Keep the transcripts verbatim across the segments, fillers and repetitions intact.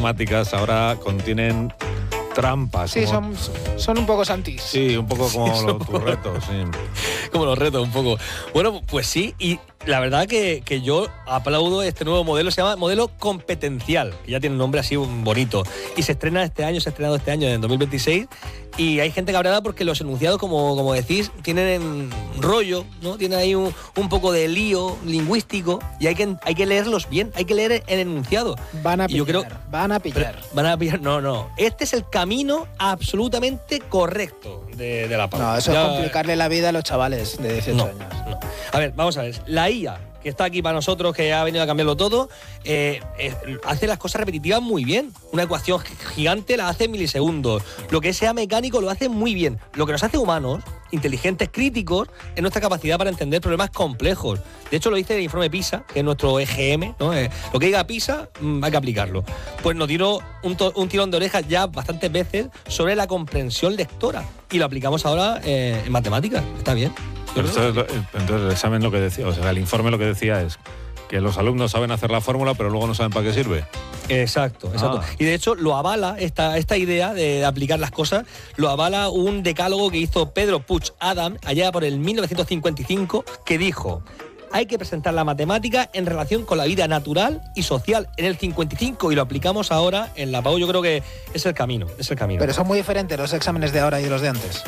matemáticas ahora contienen trampas. Sí, como... son, son un poco santis. Sí, un poco como Sí, los, tus retos, sí. Como los retos, un poco. Bueno, pues sí, y la verdad que, que yo aplaudo este nuevo modelo, se llama modelo competencial, que ya tiene un nombre así bonito. Y se estrena este año, se ha estrenado este año, en dos mil veintiséis, y hay gente cabreada porque los enunciados, como, como decís, tienen rollo, ¿no? Tienen ahí un, un poco de lío lingüístico, y hay que, hay que leerlos bien, hay que leer el enunciado. Van a Y yo pillar, creo- van a pillar. Van a pillar, no, no. Este es el camino absolutamente correcto de, de la pauta. No, eso Ya- es complicarle la vida a los chavales de dieciocho no, años. no. A ver, vamos a ver. La I A, que está aquí para nosotros, que ha venido a cambiarlo todo, eh, eh, hace las cosas repetitivas muy bien. Una ecuación gigante la hace en milisegundos. Lo que sea mecánico lo hace muy bien. Lo que nos hace humanos, inteligentes, críticos, es nuestra capacidad para entender problemas complejos. De hecho, lo dice el informe PISA, que es nuestro E G M, ¿no? Eh, lo que diga PISA, mmm, hay que aplicarlo. Pues nos tiró un, to- un tirón de orejas ya bastantes veces sobre la comprensión lectora. Y lo aplicamos ahora eh, en matemáticas. Está bien. Pero esto es lo- entonces el examen lo que decía, o sea, el informe lo que decía es que los alumnos saben hacer la fórmula, pero luego no saben para qué sirve. Exacto, exacto. Ah. Y de hecho lo avala, esta, esta idea de, de aplicar las cosas, lo avala un decálogo que hizo Pedro Puig Adam allá por el mil novecientos cincuenta y cinco, que dijo: hay que presentar la matemática en relación con la vida natural y social en el cincuenta y cinco, y lo aplicamos ahora en la PAU. Yo creo que es el camino, es el camino. Pero son muy diferentes los exámenes de ahora y los de antes.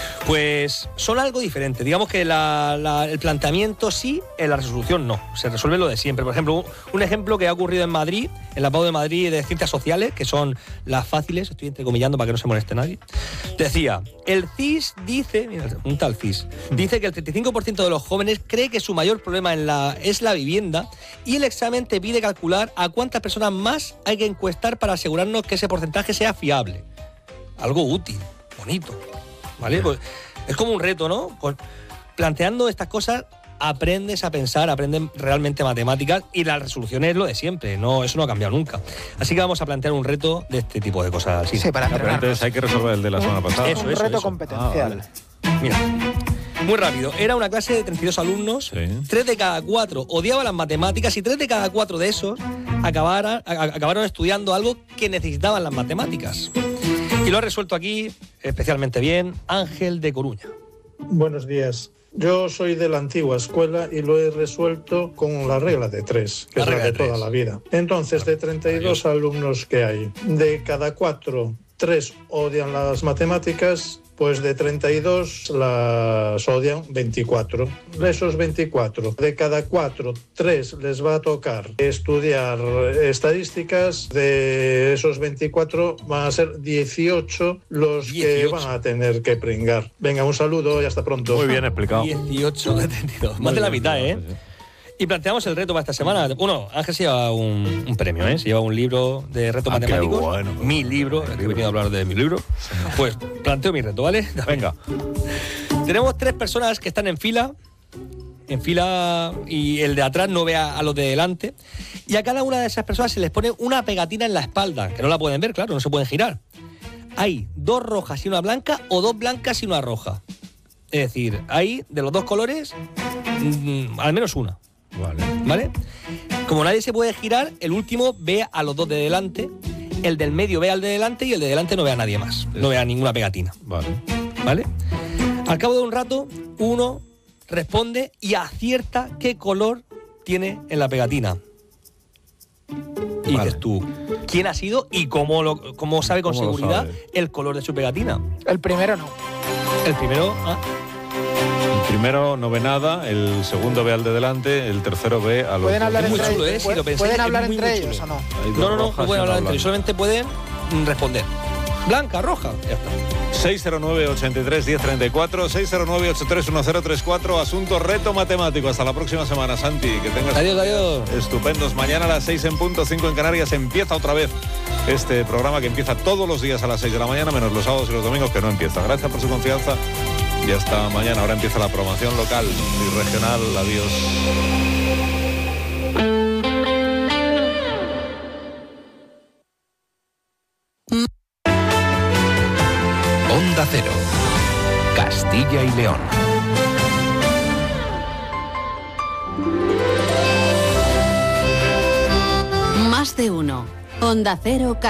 Pues son algo diferente. Digamos que la- la- el planteamiento sí, en la resolución no. Se resuelve lo de siempre. Por ejemplo, un, un ejemplo que ha ocurrido en Madrid, en la PAU de Madrid de Ciencias Sociales, que son las fáciles, estoy entrecomillando para que no se moleste nadie, decía, el C I S dice, mira, un tal C I S, dice que el treinta y cinco por ciento de los jóvenes cree que su mayor problema en la, es la vivienda, y el examen te pide calcular a cuántas personas más hay que encuestar para asegurarnos que ese porcentaje sea fiable. Algo útil, bonito. ¿Vale? Pues es como un reto, ¿no? Pues planteando estas cosas aprendes a pensar, aprendes realmente matemáticas, y la resolución es lo de siempre, no, eso no ha cambiado nunca. Así que vamos a plantear un reto de este tipo de cosas. Sí, sí, para Pero entrenar. antes hay que resolver el de la semana pasada. Eso, un eso, reto eso. competencial. Ah, vale. Mira, muy rápido. Era una clase de treinta y dos alumnos, Sí. tres de cada cuatro odiaban las matemáticas, y tres de cada cuatro de esos acabaran, a- acabaron estudiando algo que necesitaban las matemáticas. Y lo ha resuelto aquí especialmente bien Ángel de Coruña. Buenos días. Yo soy de la antigua escuela y lo he resuelto con la regla de tres, que La es la regla de de toda tres. la vida. Entonces, de treinta y dos alumnos que hay, de cada cuatro, tres odian las matemáticas, pues de treinta y dos las odian veinticuatro. De esos veinticuatro, de cada cuatro, tres les va a tocar estudiar estadísticas. De esos veinticuatro van a ser dieciocho los que dieciocho. van a tener que pringar. Venga, un saludo y hasta pronto. Muy bien explicado. dieciocho de treinta y dos. Más Muy de la bien mitad, ¿eh? explicado, sí, sí. Y planteamos el reto para esta semana. Bueno, Ángel se lleva un, un premio, ¿eh? Se lleva un libro de retos Ah, qué matemáticos. bueno. Mi libro, el que he venido a hablar de mi libro. Pues planteo mi reto, ¿vale? Venga. Tenemos tres personas que están en fila, en fila, y el de atrás no ve a, a los de delante. Y a cada una de esas personas se les pone una pegatina en la espalda, que no la pueden ver, claro, no se pueden girar. Hay dos rojas y una blanca, o dos blancas y una roja. Es decir, hay de los dos colores, mm, al menos una. Vale. ¿Vale? Como nadie se puede girar, el último ve a los dos de delante, el del medio ve al de delante, y el de delante no ve a nadie más, no ve a ninguna pegatina. Vale. ¿Vale? Al cabo de un rato, uno responde y acierta qué color tiene en la pegatina. Y Vale. dices tú, ¿quién ha sido y cómo, lo, cómo sabe con ¿Cómo lo seguridad sabe? el color de su pegatina? El primero no. El primero, ah, El primero no ve nada, el segundo ve al de delante, el tercero ve a los Pueden dos. hablar Es muy entre chulo, ellos. ¿eh? Si lo pensáis, ¿Pueden es hablar muy, entre muy ellos chulo. o no? Hay dos no, no, no, rojas no y pueden una hablar entre ellos, blanca. solamente pueden mm, responder. Blanca, roja, ya está. seis cero nueve, ochenta y tres, diez treinta y cuatro, seis cero nueve, ochenta y tres, diez treinta y cuatro, asunto reto matemático. Hasta la próxima semana, Santi. Que tengas Adiós, adiós. estupendos. Mañana a las seis en punto, cinco en Canarias, empieza otra vez este programa que empieza todos los días a las seis de la mañana, menos los sábados y los domingos que no empieza. Gracias por su confianza y hasta mañana. Ahora empieza la programación local y regional. Adiós. Onda Cero, Castilla y León. Más de uno. Onda Cero.